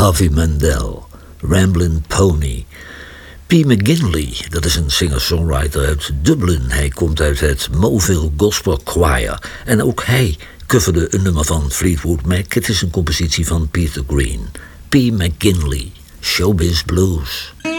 Harvey Mandel, Ramblin' Pony. P. McGinley, dat is een singer-songwriter uit Dublin. Hij komt uit het Moville Gospel Choir. En ook hij coverde een nummer van Fleetwood Mac. Het is een compositie van Peter Green. P. McGinley, Showbiz Blues.